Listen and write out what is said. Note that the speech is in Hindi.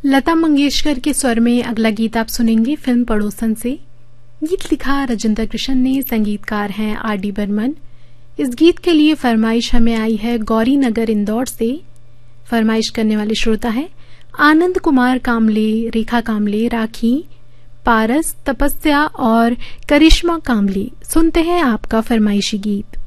लता मंगेशकर के स्वर में अगला गीत आप सुनेंगे फिल्म पड़ोसन से। गीत लिखा राजेंद्र कृष्ण ने, संगीतकार हैं आर.डी. बर्मन। इस गीत के लिए फरमाइश हमें आई है गौरी नगर इंदौर से। फरमाइश करने वाले श्रोता है आनंद कुमार कामले, रेखा कामले, राखी, पारस, तपस्या और करिश्मा कामले। सुनते हैं आपका फरमाइशी गीत।